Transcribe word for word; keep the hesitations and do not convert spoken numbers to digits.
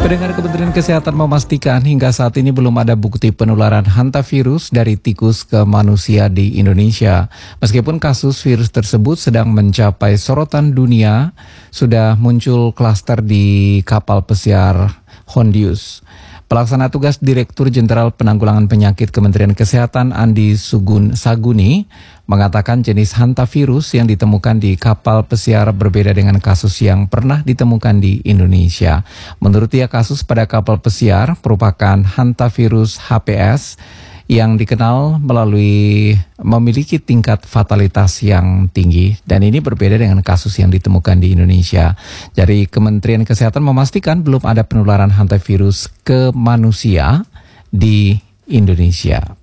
Pendengar, Kementerian Kesehatan memastikan hingga saat ini belum ada bukti penularan hantavirus dari tikus ke manusia di Indonesia. Meskipun kasus virus tersebut sedang mencapai sorotan dunia, sudah muncul klaster di kapal pesiar Hondius. Pelaksana tugas Direktur Jenderal Penanggulangan Penyakit Kementerian Kesehatan Andi Sugun Saguni mengatakan jenis hantavirus yang ditemukan di kapal pesiar berbeda dengan kasus yang pernah ditemukan di Indonesia. Menurut dia, kasus pada kapal pesiar merupakan hantavirus H P S yang dikenal melalui memiliki tingkat fatalitas yang tinggi, dan ini berbeda dengan kasus yang ditemukan di Indonesia. Jadi Kementerian Kesehatan memastikan belum ada penularan hantavirus ke manusia di Indonesia.